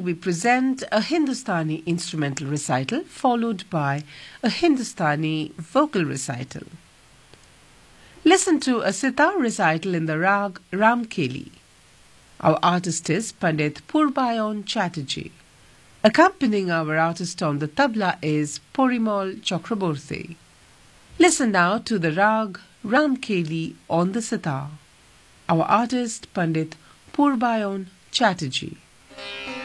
we present a Hindustani instrumental recital followed by a Hindustani vocal recital. Listen to a sitar recital in the rag Ramkeli. Our artist is Pandit Purbayon Chatterjee. Accompanying our artist on the tabla is Porimal Chakraborty. Listen now to the rag Ramkeli on the sitar. Our artist Pandit Purbayon Chatterjee.